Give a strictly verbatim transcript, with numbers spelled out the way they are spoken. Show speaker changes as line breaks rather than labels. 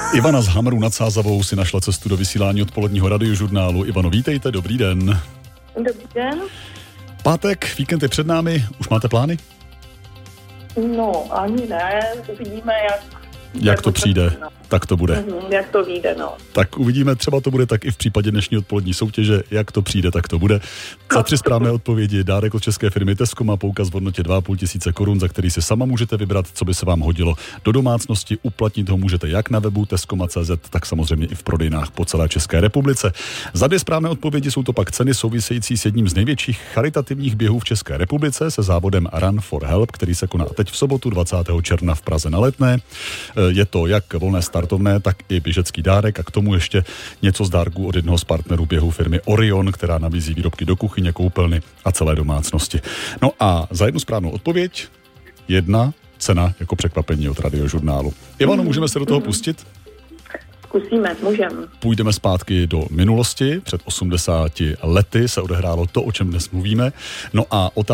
Ivana z Hamru nad Sázavou si našla cestu do vysílání odpoledního radiožurnálu. Ivano, vítejte, dobrý den.
Dobrý den.
Pátek, víkend je před námi, už máte plány?
No, ani ne, uvidíme, jak...
Jak to přijde, no. Tak to bude.
Mm-hmm, jak to vyjde, no.
Tak uvidíme, třeba to bude tak i v případě dnešní odpolední soutěže, jak to přijde, tak to bude. Za tři správné odpovědi dárek od české firmy Tesco má poukaz v hodnotě dva a půl tisíce korun, za který si sama můžete vybrat, co by se vám hodilo do domácnosti. Uplatnit ho můžete jak na webu tesco tečka cé zet, tak samozřejmě i v prodejnách po celé České republice. Za dvě správné odpovědi jsou to pak ceny související s jedním z největších charitativních běhů v České republice se závodem Run for Help, který se koná teď v sobotu dvacátého června v Praze na Letné. Je to jak volné startovné, tak i běžecký dárek a k tomu ještě něco z dárků od jednoho z partnerů běhu firmy Orion, která nabízí výrobky do kuchyně, koupelny a celé domácnosti. No a za jednu správnou odpověď jedna cena jako překvapení od radiožurnálu. Ivano, můžeme se do toho pustit?
Zkusíme, můžeme.
Půjdeme zpátky do minulosti. Před osmdesáti lety se odehrálo to, o čem dnes mluvíme. No a otázka